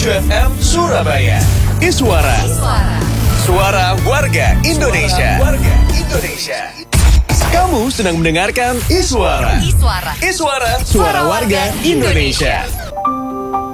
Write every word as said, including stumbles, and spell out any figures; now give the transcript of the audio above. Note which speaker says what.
Speaker 1: F M Surabaya. Iswara.
Speaker 2: Iswara.
Speaker 1: Suara warga Indonesia. Suara warga Indonesia. Kamu sedang mendengarkan Iswara.
Speaker 2: Iswara.
Speaker 1: Iswara, suara warga Indonesia.